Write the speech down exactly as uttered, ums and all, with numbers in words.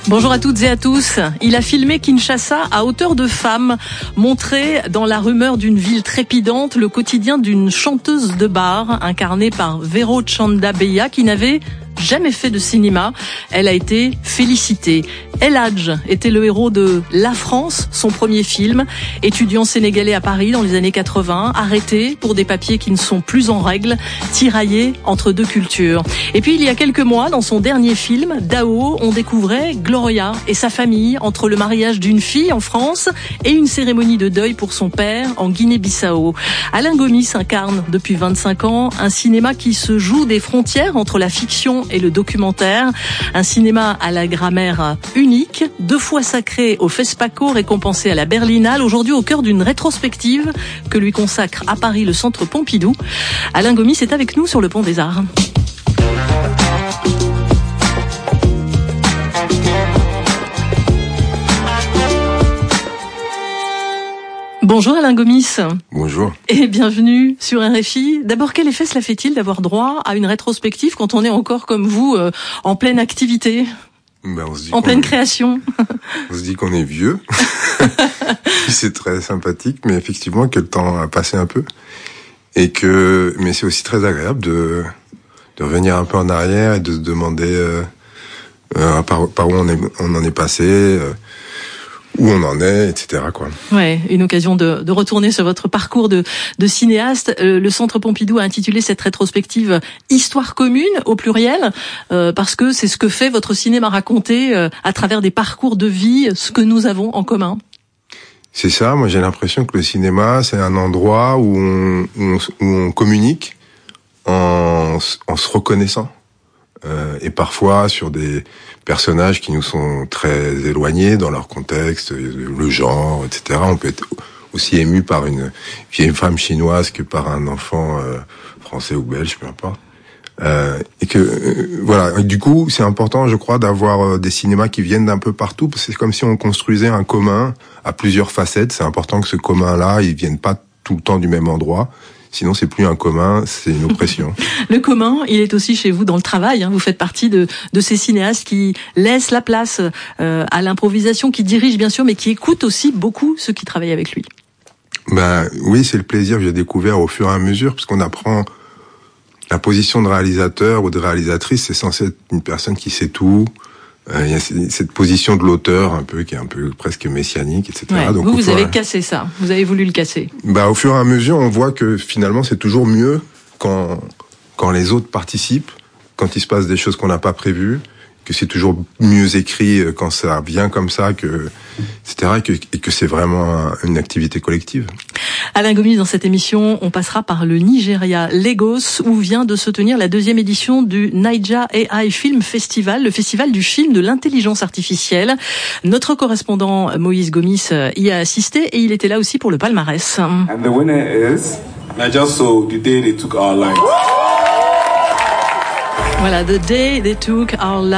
Bonjour à toutes et à tous. Il a filmé Kinshasa à hauteur de femme, montré dans La rumeur d'une ville trépidante le quotidien d'une chanteuse de bar incarnée par Vero Tchanda Beya qui n'avait jamais fait de cinéma. Elle a été félicitée. El Hadj était le héros de La France, son premier film. Étudiant sénégalais à Paris dans les années quatre-vingts, arrêté pour des papiers qui ne sont plus en règle, tiraillé entre deux cultures. Et puis il y a quelques mois, dans son dernier film, Dao, on découvrait Gloria et sa famille entre le mariage d'une fille en France et une cérémonie de deuil pour son père en Guinée-Bissau. Alain Gomis incarne depuis vingt-cinq ans un cinéma qui se joue des frontières entre la fiction et le documentaire. Un cinéma à la grammaire unique, deux fois sacré au FESPACO, récompensé à la Berlinale, aujourd'hui au cœur d'une rétrospective que lui consacre à Paris le Centre Pompidou. Alain Gomis est avec nous sur le Pont des Arts. Bonjour Alain Gomis. Bonjour. Et bienvenue sur R F I. D'abord, quel effet cela fait-il d'avoir droit à une rétrospective quand on est encore comme vous euh, en pleine activité, ben on se dit en pleine est... création? On se dit qu'on est vieux. C'est très sympathique, mais effectivement que le temps a passé un peu et que mais c'est aussi très agréable de de revenir un peu en arrière et de se demander euh, euh, par, par où on est on en est passé. Euh, où on en est, et cetera, quoi. Ouais, une occasion de, de retourner sur votre parcours de, de cinéaste. Euh, le Centre Pompidou a intitulé cette rétrospective Histoire commune, au pluriel, euh, parce que c'est ce que fait votre cinéma, raconter euh, à travers des parcours de vie ce que nous avons en commun. C'est ça, moi j'ai l'impression que le cinéma, c'est un endroit où on, où on, où on communique en, en se reconnaissant. Euh, et parfois sur des personnages qui nous sont très éloignés dans leur contexte, le genre, et cetera. On peut être aussi ému par une vieille femme chinoise que par un enfant euh, français ou belge, peu importe. Euh, et que euh, voilà. Et du coup, c'est important, je crois, d'avoir euh, des cinémas qui viennent d'un peu partout, parce que c'est comme si on construisait un commun à plusieurs facettes. C'est important que ce commun-là, il vienne pas tout le temps du même endroit. Sinon, c'est plus un commun, c'est une oppression. Le commun, il est aussi chez vous dans le travail. Hein. Vous faites partie de, de ces cinéastes qui laissent la place euh, à l'improvisation, qui dirigent bien sûr, mais qui écoutent aussi beaucoup ceux qui travaillent avec lui. Ben oui, c'est le plaisir que j'ai découvert au fur et à mesure, parce qu'on apprend la position de réalisateur ou de réalisatrice. C'est censé être une personne qui sait tout. Euh, il y a cette position de l'auteur un peu qui est un peu presque messianique, et cetera. Ouais, Donc, vous, vous avez à... cassé ça. Vous avez voulu le casser. Bah, au fur et à mesure, on voit que finalement, c'est toujours mieux quand quand les autres participent, quand il se passe des choses qu'on n'a pas prévues, que c'est toujours mieux écrit quand ça vient comme ça, que et cetera. Et que, et que c'est vraiment une activité collective. Alain Gomis, dans cette émission, on passera par le Nigeria, Lagos, où vient de se tenir la deuxième édition du Naija A I Film Festival, le festival du film de l'intelligence artificielle. Notre correspondant Moïse Gomis y a assisté et il était là aussi pour le palmarès. And the winner is Naija So The Day They Took Our Lives. Voilà, The Day They Took Our Lives.